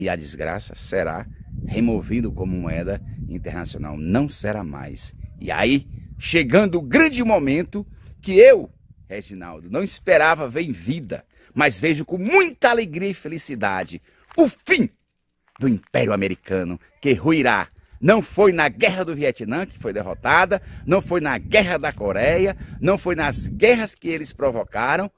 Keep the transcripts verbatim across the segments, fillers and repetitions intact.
e a desgraça será removido como moeda internacional. Não será mais. E aí, chegando o grande momento que eu, Reginaldo, não esperava ver em vida, mas vejo com muita alegria e felicidade o fim do Império Americano, que ruirá. Não foi na Guerra do Vietnã que foi derrotada, não foi na Guerra da Coreia, não foi nas guerras que eles provocaram.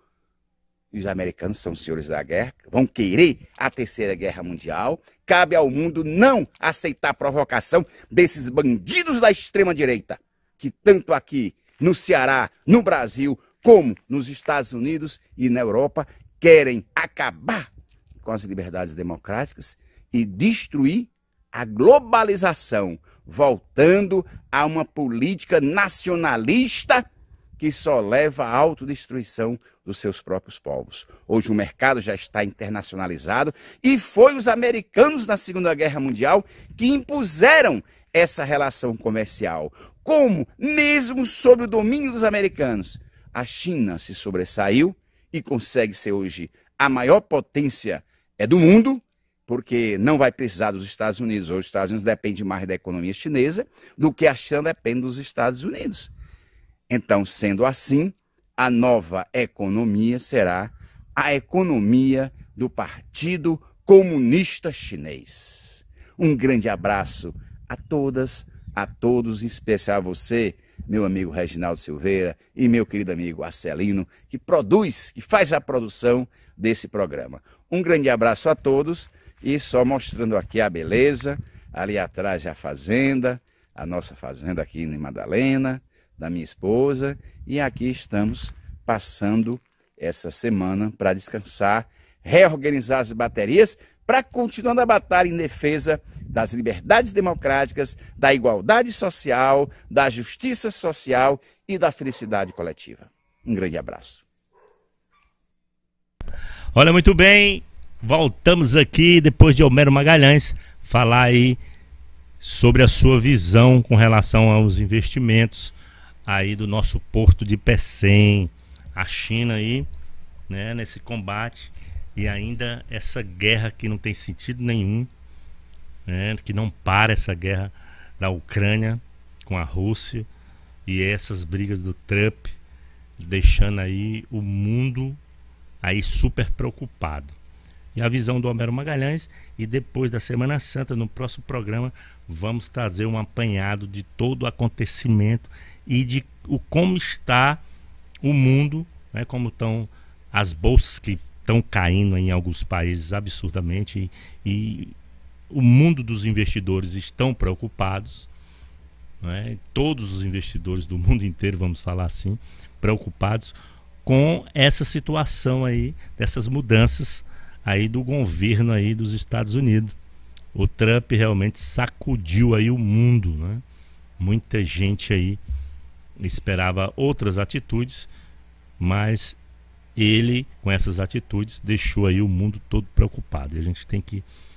Os americanos são os senhores da guerra, vão querer a Terceira Guerra Mundial. Cabe ao mundo não aceitar a provocação desses bandidos da extrema-direita, que tanto aqui no Ceará, no Brasil, como nos Estados Unidos e na Europa, querem acabar com as liberdades democráticas e destruir a globalização, voltando a uma política nacionalista que só leva à autodestruição dos seus próprios povos. Hoje o mercado já está internacionalizado e foi os americanos na Segunda Guerra Mundial que impuseram essa relação comercial. Como, mesmo sob o domínio dos americanos, a China se sobressaiu e consegue ser hoje a maior potência é do mundo, porque não vai precisar dos Estados Unidos. Hoje os Estados Unidos depende mais da economia chinesa do que a China depende dos Estados Unidos. Então, sendo assim, a nova economia será a economia do Partido Comunista Chinês. Um grande abraço a todas, a todos, em especial a você, meu amigo Reginaldo Silveira e meu querido amigo Arcelino, que produz, que faz a produção desse programa. Um grande abraço a todos e só mostrando aqui a beleza, ali atrás é a fazenda, a nossa fazenda aqui em Madalena, da minha esposa, e aqui estamos passando essa semana para descansar, reorganizar as baterias, para continuar a batalha em defesa das liberdades democráticas, da igualdade social, da justiça social e da felicidade coletiva. Um grande abraço. Olha, muito bem, voltamos aqui depois de Homero Magalhães falar aí sobre a sua visão com relação aos investimentos aí do nosso porto de Pecém, a China aí, né, nesse combate e ainda essa guerra que não tem sentido nenhum, né, que não para essa guerra da Ucrânia com a Rússia e essas brigas do Trump, deixando aí o mundo aí super preocupado. E a visão do Homero Magalhães, e depois da Semana Santa, no próximo programa, vamos trazer um apanhado de todo o acontecimento e de o, como está o mundo, né, como estão as bolsas que estão caindo em alguns países absurdamente, e, e o mundo dos investidores estão preocupados, né, todos os investidores do mundo inteiro, vamos falar assim, preocupados com essa situação aí, dessas mudanças aí do governo aí dos Estados Unidos. O Trump realmente sacudiu aí o mundo, né? Muita gente aí esperava outras atitudes, mas ele, com essas atitudes, deixou aí o mundo todo preocupado. E a gente tem que,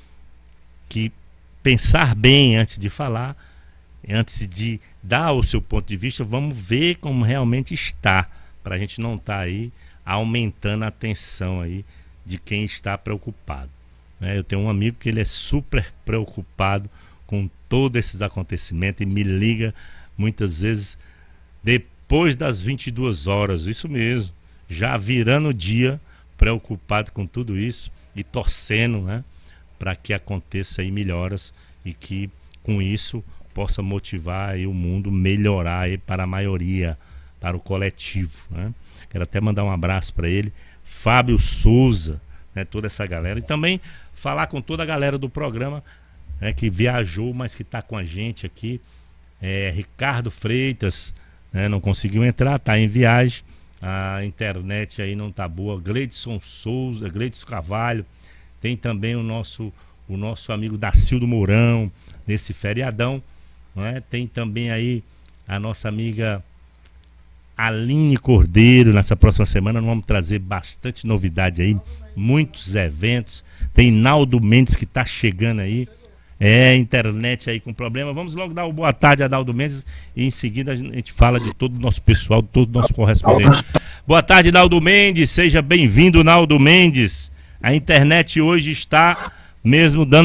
que pensar bem antes de falar, antes de dar o seu ponto de vista, vamos ver como realmente está, para a gente não estar tá aí aumentando a tensão aí de quem está preocupado. Eu tenho um amigo que ele é super preocupado com todos esses acontecimentos e me liga muitas vezes depois das vinte e duas horas, isso mesmo, já virando o dia, preocupado com tudo isso e torcendo, né, para que aconteça aí melhoras e que com isso possa motivar aí o mundo melhorar aí para a maioria, para o coletivo, né? Quero até mandar um abraço para ele, Fábio Souza, né, toda essa galera, e também falar com toda a galera do programa, né, que viajou, mas que está com a gente aqui. é, Ricardo Freitas, né, não conseguiu entrar, está em viagem, a internet aí não tá boa. Gleidson Souza, Gleidson Carvalho, tem também o nosso, o nosso amigo Dacildo Mourão, nesse feriadão, né? Tem também aí a nossa amiga Aline Cordeiro. Nessa próxima semana nós vamos trazer bastante novidade aí, muitos eventos. Tem Naldo Mendes que tá chegando aí. É, internet aí com problema. Vamos logo dar uma boa tarde a Naldo Mendes e em seguida a gente fala de todo o nosso pessoal, de todo o nosso correspondente. Boa tarde, Naldo Mendes. Seja bem-vindo, Naldo Mendes. A internet hoje está mesmo dando